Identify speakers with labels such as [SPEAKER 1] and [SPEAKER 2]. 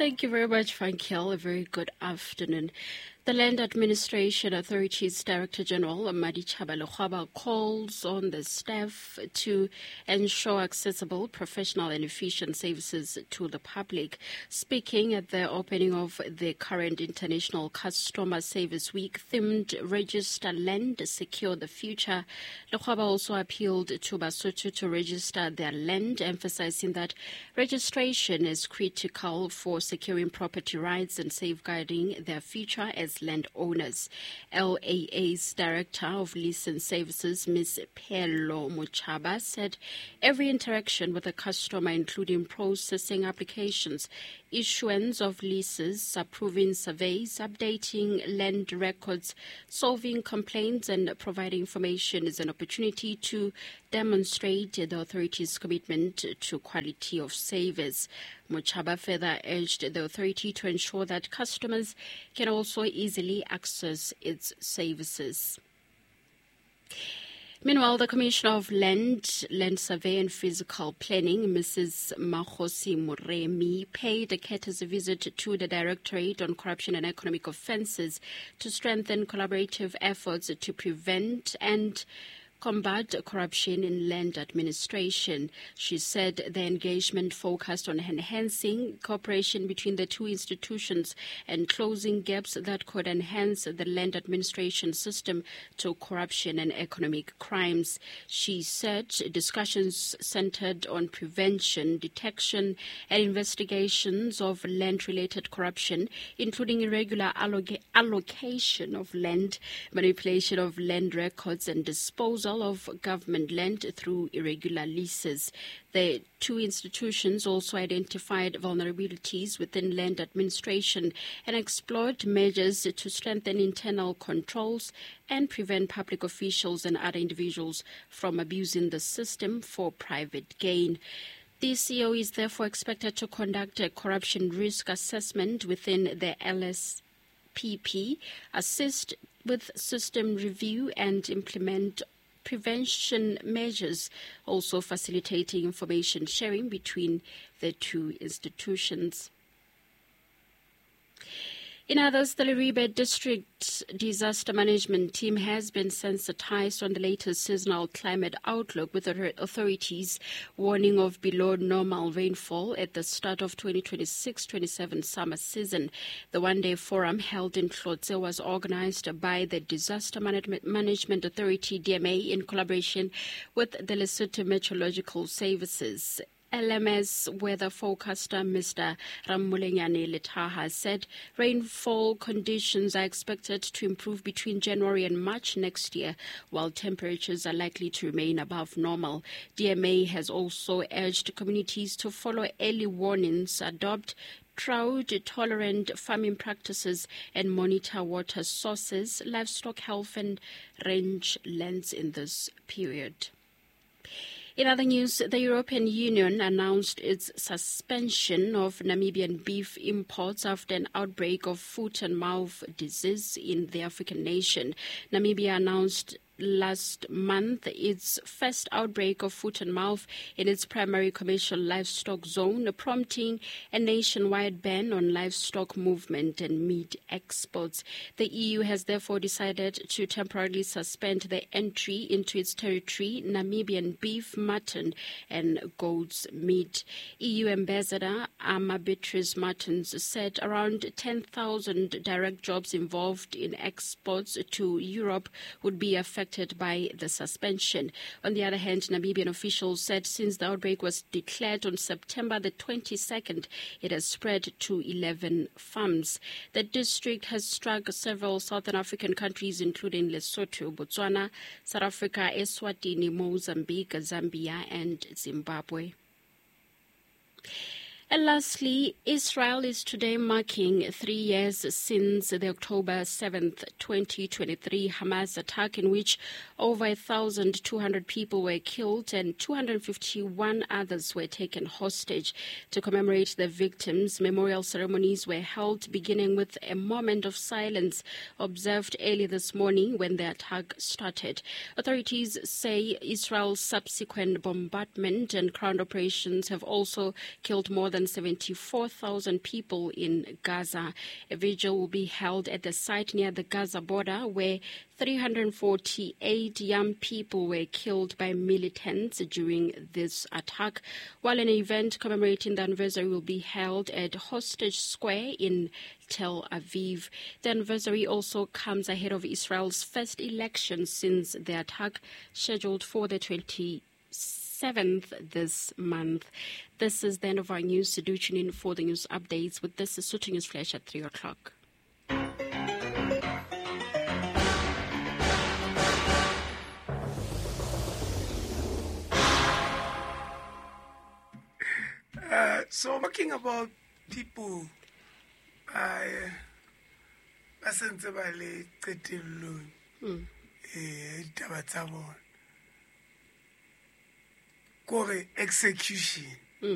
[SPEAKER 1] Thank you very much, Frankel. A very good afternoon. The Land Administration Authority's Director General, Maditjhaba Legoaba, calls on the staff to ensure accessible, professional and efficient services to the public. Speaking at the opening of the current International Customer Service Week themed Register Land, Secure the Future, Legoaba also appealed to Basotho to register their land, emphasizing that registration is critical for securing property rights and safeguarding their future as landowners. LAA's Director of Lease and Services, Ms. Phelo Motshaba, said every interaction with a customer, including processing applications, issuance of leases, approving surveys, updating land records, solving complaints and providing information is an opportunity to demonstrate the authority's commitment to quality of service. Motshaba further urged the authority to ensure that customers can also easily access its services. Meanwhile, the Commissioner of Land Survey and Physical Planning, Mrs. Makhosi Muremi, paid a courtesy visit to the Directorate on Corruption and Economic Offences to strengthen collaborative efforts to prevent and combat corruption in land administration. She said the engagement focused on enhancing cooperation between the two institutions and closing gaps that could enhance the land administration system to corruption and economic crimes. She said discussions centered on prevention, detection, and investigations of land-related corruption, including irregular allocation of land, manipulation of land records, and disposal of government land through irregular leases. The two institutions also identified vulnerabilities within land administration and explored measures to strengthen internal controls and prevent public officials and other individuals from abusing the system for private gain. The CEO is therefore expected to conduct a corruption risk assessment within the LSPP, assist with system review and implement prevention measures, also facilitating information sharing between the two institutions. In others, the Leribe District Disaster Management Team has been sensitized on the latest seasonal climate outlook, with the authorities warning of below normal rainfall at the start of 2026-27 summer season. The one-day forum held in Hlotse was organized by the Disaster Management Authority, DMA, in collaboration with the Lesotho Meteorological Services. LMS weather forecaster Mr. Ramulenyane Letaha said rainfall conditions are expected to improve between January and March next year, while temperatures are likely to remain above normal. DMA has also urged communities to follow early warnings, adopt drought-tolerant farming practices, and monitor water sources, livestock health, and range lengths in this period. In other news, the European Union announced its suspension of Namibian beef imports after an outbreak of foot-and-mouth disease in the African nation. Namibia announced last month its first outbreak of foot-and-mouth in its primary commercial livestock zone, prompting a nationwide ban on livestock movement and meat exports. The EU has therefore decided to temporarily suspend the entry into its territory Namibian beef, mutton and goat's meat. EU Ambassador Ama Beatrice Martins said around 10,000 direct jobs involved in exports to Europe would be affected by the suspension. On the other hand, Namibian officials said since the outbreak was declared on September the 22nd, it has spread to 11 farms. The district has struck several Southern African countries, including Lesotho, Botswana, South Africa, Eswatini, Mozambique, Zambia, and Zimbabwe. And lastly, Israel is today marking 3 years since the October 7th, 2023 Hamas attack, in which over 1,200 people were killed and 251 others were taken hostage. To commemorate the victims, memorial ceremonies were held, beginning with a moment of silence observed early this morning when the attack started. Authorities say Israel's subsequent bombardment and ground operations have also killed more than than 74,000 people in Gaza. A vigil will be held at the site near the Gaza border where 348 young people were killed by militants during this attack, while an event commemorating the anniversary will be held at Hostage Square in Tel Aviv. The anniversary also comes ahead of Israel's first election since the attack, scheduled for the 27th this month. This is the end of our news. Do tune in for the news updates. With this is Soto News Flash at 3 o'clock.
[SPEAKER 2] So talking about people, basenze bale qetello taba tsa bona kore execution